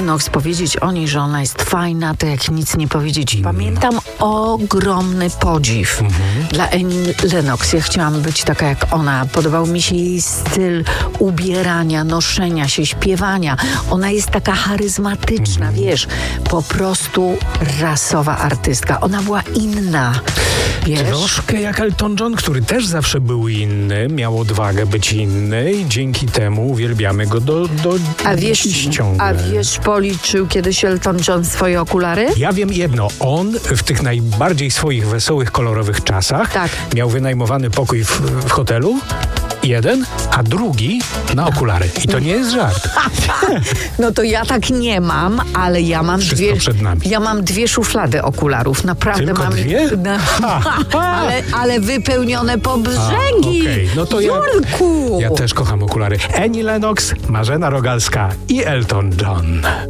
Lennox, powiedzieć o niej, że ona jest fajna, to jak nic nie powiedzieć. Pamiętam ogromny podziw dla Annie Lennox. Ja chciałam być taka jak ona. Podobał mi się jej styl ubierania, noszenia się, śpiewania. Ona jest taka charyzmatyczna, wiesz, po prostu rasowa artystka. Ona była inna, wiesz? Troszkę jak Elton John, który też zawsze był inny, miał odwagę być inny i dzięki temu uwielbiamy go do dziś ciągle. A wiesz, policzył kiedyś Elton John swoje okulary? Ja wiem jedno, on w tych najbardziej swoich wesołych, kolorowych czasach miał wynajmowany pokój w hotelu, jeden, a drugi na okulary. I to nie jest żart. No to ja tak nie mam, ale ja mam przed nami. Ja mam 2 szuflady okularów. Naprawdę tylko mam 2? ale wypełnione po brzegi. Okej. No to Jurku! Ja też kocham okulary. Annie Lennox, Marzena Rogalska i Elton John.